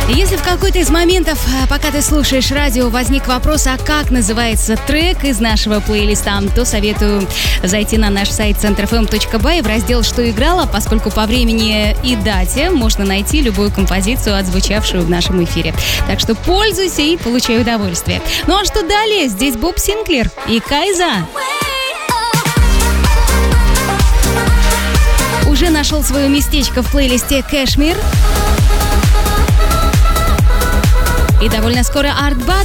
Если в какой-то из моментов, пока ты слушаешь радио, возник вопрос, а как называется трек из нашего плейлиста, то советую зайти на наш сайт centrfm.by в раздел «Что играло», поскольку по времени и дате можно найти любую композицию, отзвучавшую в нашем эфире. Так что пользуйся и получай удовольствие. Ну а что далее? Здесь Боб Синклер и Кайза. Уже нашел свое местечко в плейлисте «Кэшмир». И довольно скоро Артбат.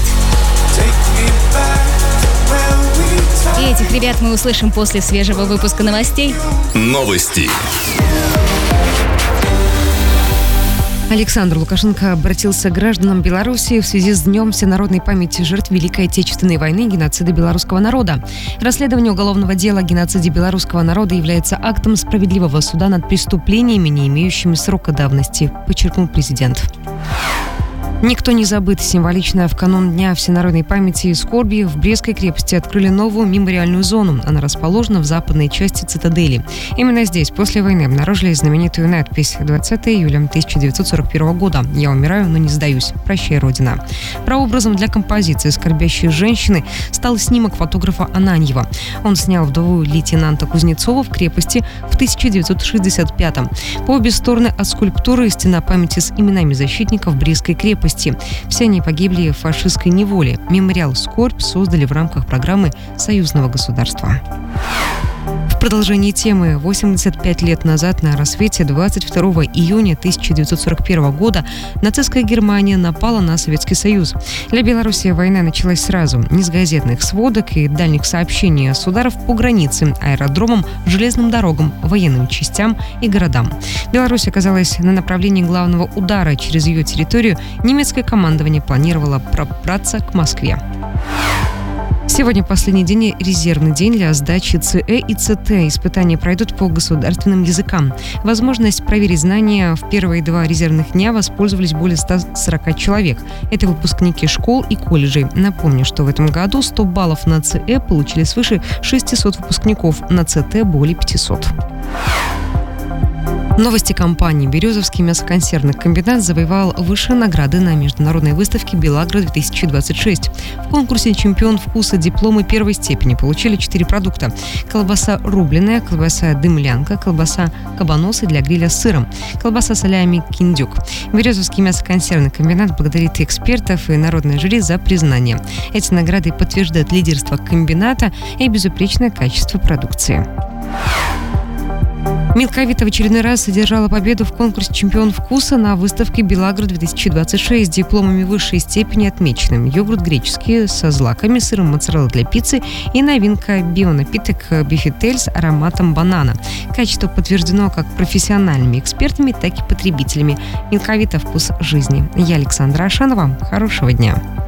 И этих ребят мы услышим после свежего выпуска новостей. Новости. Александр Лукашенко обратился к гражданам Беларуси в связи с Днем всенародной памяти жертв Великой Отечественной войны и геноцида белорусского народа. Расследование уголовного дела о геноциде белорусского народа является актом справедливого суда над преступлениями, не имеющими срока давности, подчеркнул президент. Никто не забыт. Символично в канун Дня всенародной памяти и скорби в Брестской крепости открыли новую мемориальную зону. Она расположена в западной части цитадели. Именно здесь после войны обнаружили знаменитую надпись 20 июля 1941 года. «Я умираю, но не сдаюсь. Прощай, Родина». Прообразом для композиции «Скорбящие женщины» стал снимок фотографа Ананьева. Он снял вдову лейтенанта Кузнецова в крепости в 1965-м. По обе стороны от скульптуры стена памяти с именами защитников Брестской крепости. Все они погибли в фашистской неволе. Мемориал «Скорбь» создали в рамках программы союзного государства. В продолжении темы 85 лет назад на рассвете 22 июня 1941 года нацистская Германия напала на Советский Союз. Для Беларуси война началась сразу. Не с газетных сводок и дальних сообщений, а с ударов по границам, аэродромам, железным дорогам, военным частям и городам. Беларусь оказалась на направлении главного удара. Через ее территорию немецкое командование планировало пробраться к Москве. Сегодня последний день, резервный день для сдачи ЦЭ и ЦТ. Испытания пройдут по государственным языкам. Возможность проверить знания в первые 2 резервных дня воспользовались более 140 человек. Это выпускники школ и колледжей. Напомню, что в этом году 100 баллов на ЦЭ получили свыше 600 выпускников, на ЦТ более 500. Новости компании. Березовский мясоконсервный комбинат завоевал высшие награды на международной выставке «Белагро-2026». В конкурсе «Чемпион вкуса» дипломы 1 степени получили 4 продукта. Колбаса рубленая, колбаса дымлянка, колбаса кабаносы для гриля с сыром, колбаса солями киндюк. Березовский мясоконсервный комбинат благодарит экспертов и народное жюри за признание. Эти награды подтверждают лидерство комбината и безупречное качество продукции. Милка-Вита в очередной раз одержала победу в конкурсе «Чемпион вкуса» на выставке «Белагро-2026» с дипломами высшей степени отмеченными. Йогурт греческий со злаками, сыром моцарелла для пиццы и новинка бионапиток «Бифитель» с ароматом банана. Качество подтверждено как профессиональными экспертами, так и потребителями. Милка-Вита – вкус жизни. Я Александра Ашанова. Хорошего дня.